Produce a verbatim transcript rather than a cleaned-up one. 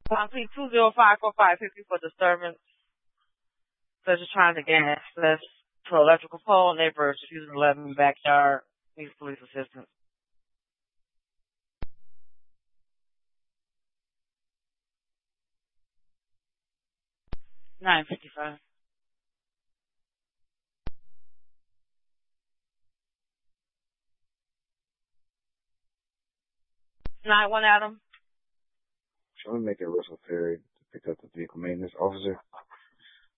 Complete two zero five four five fifty for disturbance, such as trying to gain access to electrical pole. Neighbors using eleven backyard. Needs police assistance. nine fifty-five. nine one Adam. Shall we make it Russell Ferry to pick up the vehicle maintenance officer?